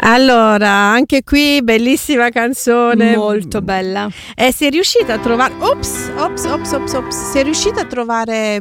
Allora, anche qui bellissima canzone. Molto bella. Sei riuscita a trovare sei riuscita a trovare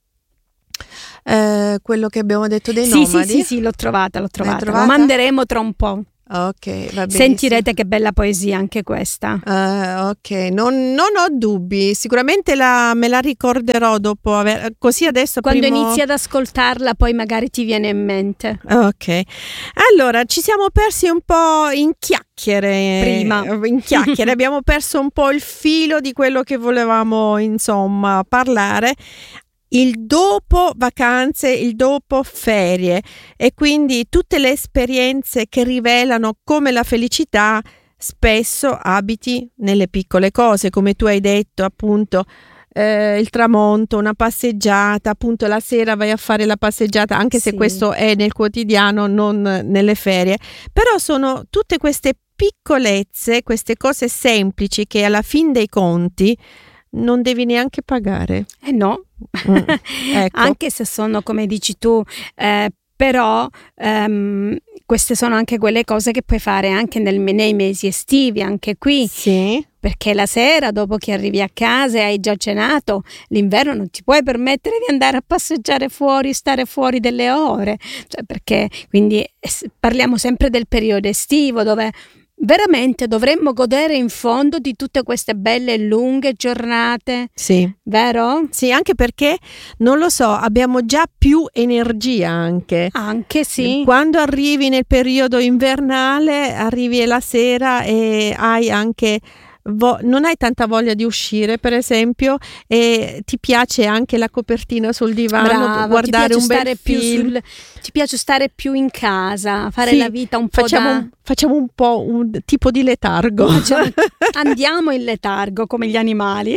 quello che abbiamo detto dei nomadi? Sì, l'ho trovata. Lo manderemo tra un po'. Ok, va bene. Sentirete che bella poesia anche questa. Ok, non ho dubbi, sicuramente me la ricorderò dopo così adesso quando inizi ad ascoltarla poi magari ti viene in mente. Ok, allora ci siamo persi un po' in chiacchiere abbiamo perso un po' il filo di quello che volevamo insomma parlare. Il dopo vacanze, il dopo ferie, e quindi tutte le esperienze che rivelano come la felicità spesso abiti nelle piccole cose, come tu hai detto, appunto il tramonto, una passeggiata, appunto la sera vai a fare la passeggiata, anche se questo è nel quotidiano, non nelle ferie, però sono tutte queste piccolezze, queste cose semplici che alla fin dei conti non devi neanche pagare. No. Ecco. Anche se sono, come dici tu, però queste sono anche quelle cose che puoi fare anche nei mesi estivi, anche qui. Sì. Perché la sera, dopo che arrivi a casa e hai già cenato, l'inverno non ti puoi permettere di andare a passeggiare fuori, stare fuori delle ore. Perché quindi parliamo sempre del periodo estivo, dove veramente dovremmo godere in fondo di tutte queste belle lunghe giornate. Sì. Vero? Sì, anche perché, non lo so, abbiamo già più energia anche. Anche sì. Quando arrivi nel periodo invernale, arrivi la sera e hai anche... non hai tanta voglia di uscire, per esempio, e ti piace anche la copertina sul divano. Brava, guardare un bel film. Ti piace stare più in casa, fare la vita un po' facciamo un po' un tipo di letargo. Andiamo in letargo come gli animali.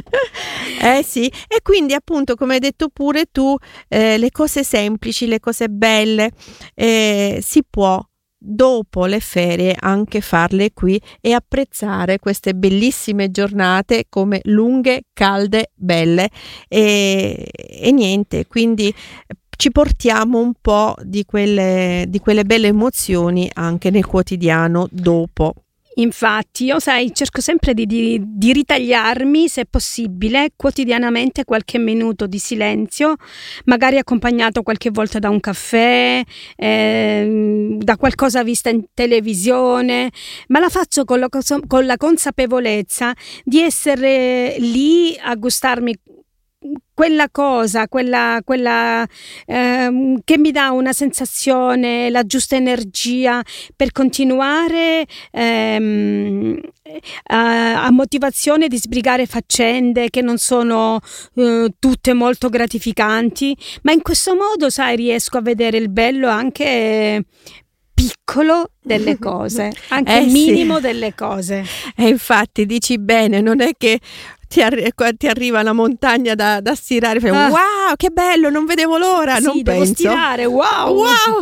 Sì, e quindi appunto, come hai detto pure tu, le cose semplici, le cose belle, si può dopo le ferie anche farle qui e apprezzare queste bellissime giornate come lunghe, calde, belle, e niente, quindi ci portiamo un po' di quelle belle emozioni anche nel quotidiano dopo. Infatti, io cerco sempre di ritagliarmi, se possibile, quotidianamente qualche minuto di silenzio, magari accompagnato qualche volta da un caffè, da qualcosa vista in televisione, ma la faccio con la consapevolezza di essere lì a gustarmi quella cosa, quella che mi dà una sensazione, la giusta energia per continuare a motivazione di sbrigare faccende che non sono tutte molto gratificanti, ma in questo modo, riesco a vedere il bello anche piccolo delle cose, anche il minimo delle cose. E infatti dici bene, non è che ti arriva la montagna da stirare, fai, wow, che bello, non vedevo l'ora. Non devo penso stirare, wow.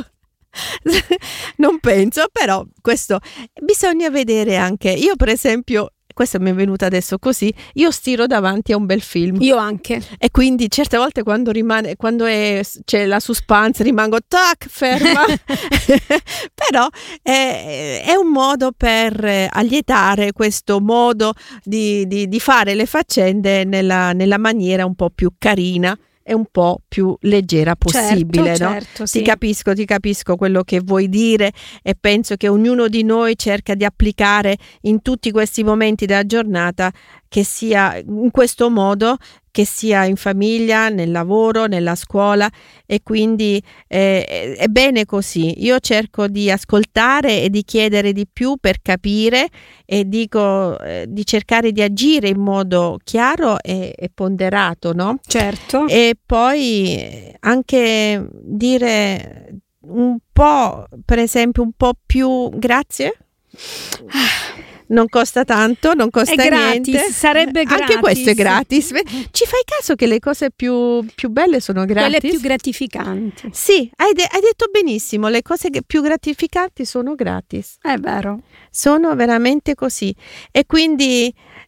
Non penso, però questo bisogna vedere anche. Io per esempio, questa mi è venuta adesso così, io stiro davanti a un bel film. Io anche. E quindi certe volte quando c'è la suspense rimango ferma. Però è un modo per allietare questo modo di fare le faccende nella maniera un po' più carina e un po' più leggera possibile, no? Certo, sì. Ti capisco quello che vuoi dire, e penso che ognuno di noi cerca di applicare in tutti questi momenti della giornata, che sia in questo modo, che sia in famiglia, nel lavoro, nella scuola, e quindi è bene così. Io cerco di ascoltare e di chiedere di più per capire, e dico di cercare di agire in modo chiaro e ponderato, no? Certo. E poi anche dire un po', per esempio, un po' più grazie. Non costa tanto, non costa niente. Gratis, sarebbe gratis. Anche questo è gratis. Ci fai caso che le cose più belle sono gratis? Quelle più gratificanti. Sì, hai detto benissimo, le cose più gratificanti sono gratis. È vero. Sono veramente così. E quindi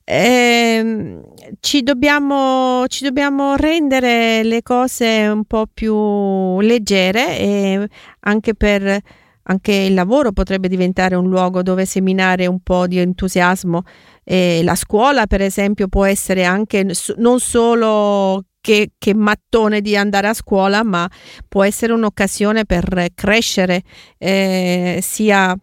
ci dobbiamo rendere le cose un po' più leggere, e anche per anche il lavoro potrebbe diventare un luogo dove seminare un po' di entusiasmo. La scuola, per esempio, può essere anche non solo che mattone di andare a scuola, ma può essere un'occasione per crescere, sia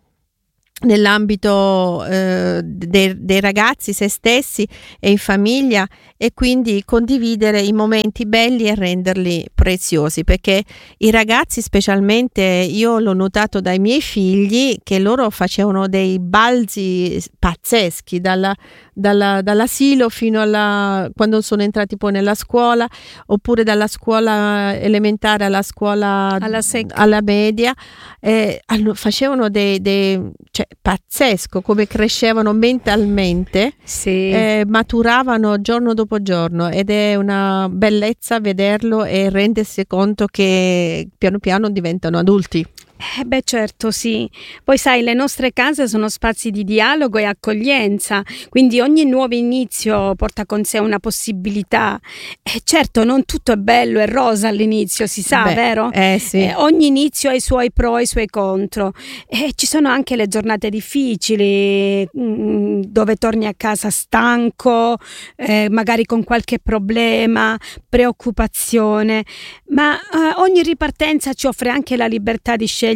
nell'ambito dei ragazzi, se stessi e in famiglia, e quindi condividere i momenti belli e renderli preziosi, perché i ragazzi, specialmente, io l'ho notato dai miei figli, che loro facevano dei balzi pazzeschi dall'asilo fino quando sono entrati poi nella scuola, oppure dalla scuola elementare alla scuola alla media, facevano cioè, pazzesco come crescevano mentalmente, maturavano giorno dopo giorno, ed è una bellezza vederlo e rendersi conto che piano piano diventano adulti. Beh, certo, sì. Poi sai, le nostre case sono spazi di dialogo e accoglienza, quindi ogni nuovo inizio porta con sé una possibilità. Certo, non tutto è bello e rosa all'inizio, si sa, vero? Sì. Ogni inizio ha i suoi pro e i suoi contro. Ci sono anche le giornate difficili, dove torni a casa stanco, magari con qualche problema, preoccupazione, ma ogni ripartenza ci offre anche la libertà di scegliere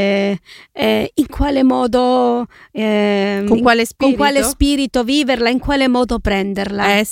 in quale modo, con quale spirito viverla, in quale modo prenderla.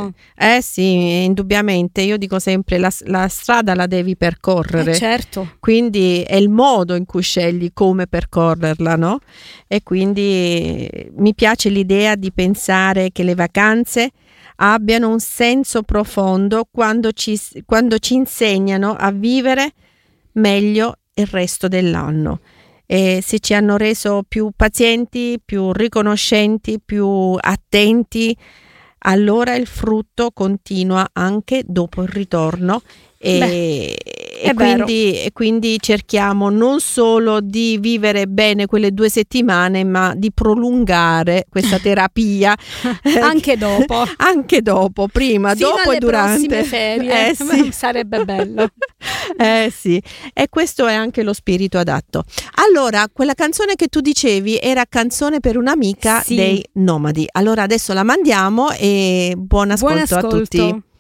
Sì, indubbiamente. Io dico sempre, la strada la devi percorrere, certo. Quindi è il modo in cui scegli come percorrerla, no? E quindi mi piace l'idea di pensare che le vacanze abbiano un senso profondo quando ci insegnano a vivere meglio il resto dell'anno, e se ci hanno reso più pazienti, più riconoscenti, più attenti, allora il frutto continua anche dopo il ritorno. E quindi cerchiamo non solo di vivere bene quelle 2 settimane, ma di prolungare questa terapia anche dopo, prima, fino dopo alle e durante. Prossime ferie. Sì. Sarebbe bello. Sì, e questo è anche lo spirito adatto. Allora, quella canzone che tu dicevi era Canzone per un'amica dei Nomadi. Allora adesso la mandiamo, e buon ascolto a tutti.